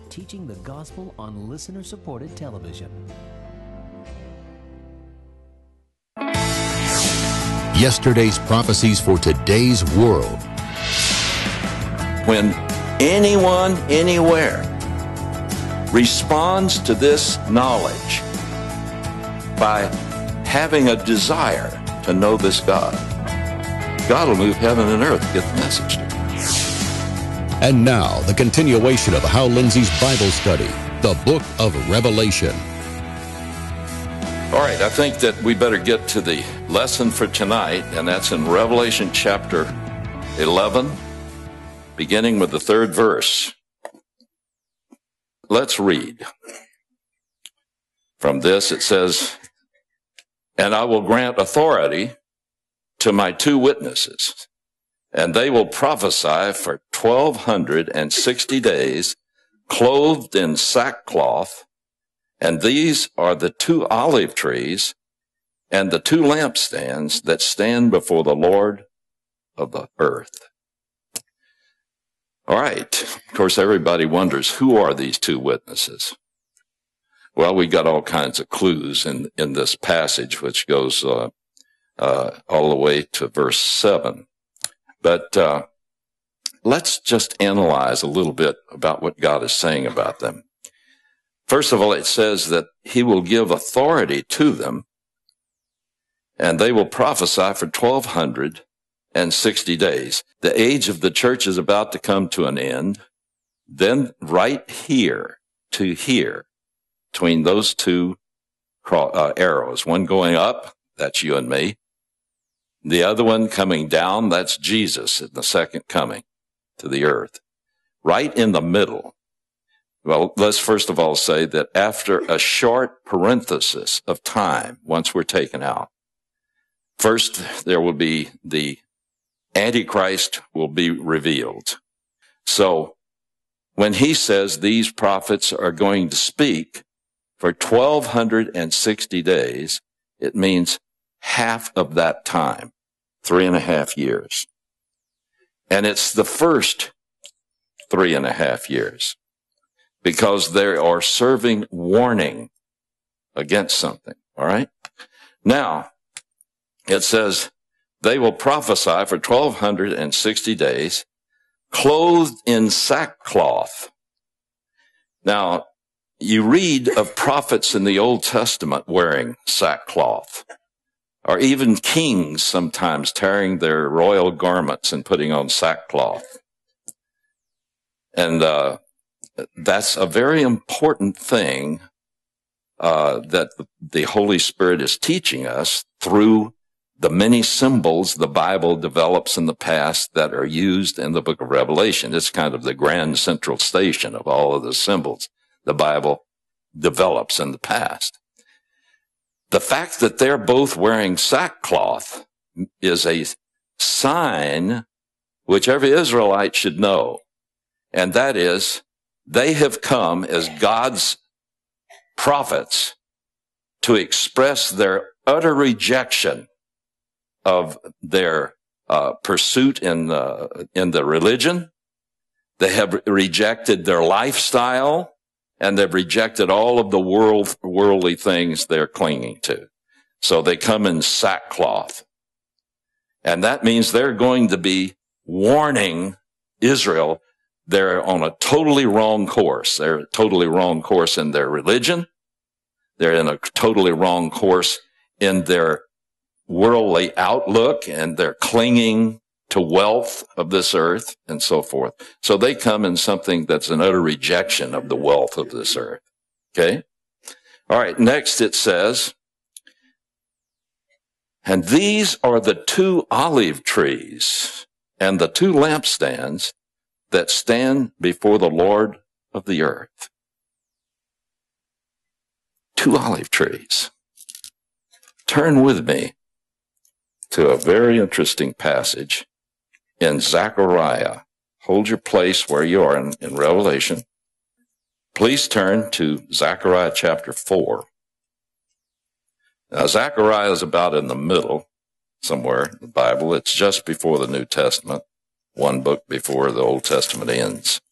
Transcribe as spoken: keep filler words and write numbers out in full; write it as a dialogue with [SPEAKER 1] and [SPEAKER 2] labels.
[SPEAKER 1] teaching the gospel on listener-supported television.
[SPEAKER 2] Yesterday's prophecies for today's world.
[SPEAKER 3] When anyone, anywhere, responds to this knowledge by having a desire to know this God, God will move heaven and earth to get the message to them.
[SPEAKER 2] And now, the continuation of Hal Lindsey's Bible study, the book of Revelation.
[SPEAKER 3] All right, I think that we better get to the lesson for tonight, and that's in Revelation chapter eleven, beginning with the third verse. Let's read. From this it says, "And I will grant authority to my two witnesses, and they will prophesy for twelve hundred and sixty days, clothed in sackcloth. And these are the two olive trees and the two lampstands that stand before the Lord of the earth." All right. Of course, everybody wonders, who are these two witnesses? Well, we got all kinds of clues in, in this passage, which goes uh, uh, all the way to verse seven. But uh, let's just analyze a little bit about what God is saying about them. First of all, it says that he will give authority to them, and they will prophesy for twelve hundred sixty days. The age of the church is about to come to an end. Then right here to here, between those two uh, arrows, one going up, that's you and me. The other one coming down, that's Jesus in the second coming to the earth. Right in the middle. Well, let's first of all say that after a short parenthesis of time, once we're taken out, first there will be the Antichrist will be revealed. So when he says these prophets are going to speak for twelve hundred sixty days, it means half of that time, three and a half years. And it's the first three and a half years, because they are serving warning against something. All right? Now, it says, they will prophesy for twelve hundred sixty days, clothed in sackcloth. Now, you read of prophets in the Old Testament wearing sackcloth, or even kings sometimes tearing their royal garments and putting on sackcloth. And uh, that's a very important thing uh, that the Holy Spirit is teaching us through the many symbols the Bible develops in the past that are used in the book of Revelation. It's kind of the grand central station of all of the symbols the Bible develops in the past. The fact that they're both wearing sackcloth is a sign which every Israelite should know, and that is they have come as God's prophets to express their utter rejection of their uh, pursuit in uh, in the religion. They have rejected their lifestyle, and they've rejected all of the world worldly things they're clinging to. So they come in sackcloth. And that means they're going to be warning Israel they're on a totally wrong course. They're a totally wrong course in their religion. They're in a totally wrong course in their worldly outlook, and they're clinging to wealth of this earth and so forth. So they come in something that's an utter rejection of the wealth of this earth. Okay? All right, next it says, and these are the two olive trees and the two lampstands that stand before the Lord of the earth. Two olive trees. Turn with me to a very interesting passage in Zechariah. Hold your place where you are in, in Revelation. Please turn to Zechariah chapter four. Now, Zechariah is about in the middle somewhere in the Bible. It's just before the New Testament, one book before the Old Testament ends.